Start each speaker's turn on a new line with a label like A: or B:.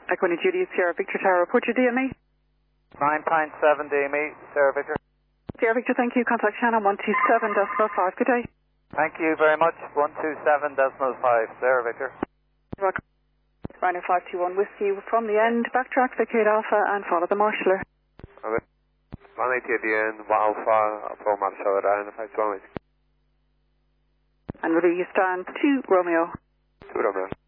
A: Equine Judy, Sierra Victor Tower, report your DME.
B: 9.7 DME, Sierra Victor.
A: Sierra Victor, thank you. Contact Shannon 127.5. Good day.
B: Thank you very much. 127.5, Sierra Victor.
A: You're welcome. Ryanair 521 Whiskey from the end. Backtrack, vacate Alpha and follow the marshaller.
C: Okay. 180 at the end, Alpha, full map show at Ryanair 521 Whiskey.
A: And will you stand 2 Romeo?
C: 2 Romeo.